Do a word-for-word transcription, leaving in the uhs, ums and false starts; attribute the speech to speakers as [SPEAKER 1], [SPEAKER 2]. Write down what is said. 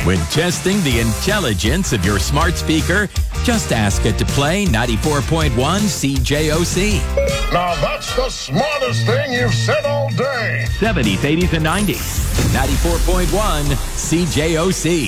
[SPEAKER 1] When testing the intelligence of your smart speaker, just ask it to play ninety-four point one C J O C.
[SPEAKER 2] Now that's the smartest thing you've said all day.
[SPEAKER 1] seventies, eighties, and nineties. ninety-four point one C J O C.